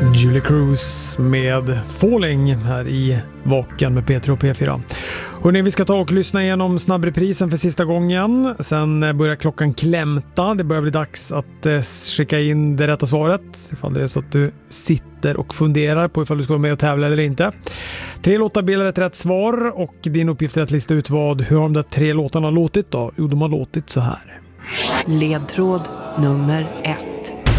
Julie Cruz med Falling här i Vaken med P3 och P4. Hörrni, vi ska ta och lyssna igenom snabbreprisen för sista gången. Sen börjar klockan klämta. Det börjar bli dags att skicka in det rätta svaret. Ifall det är så att du sitter och funderar på ifall du ska vara med och tävla eller inte. 3 låtar bildar ett rätt svar och din uppgift är att lista ut hur har de där 3 låtarna låtit då? Jo, de har låtit så här. Ledtråd nummer 1.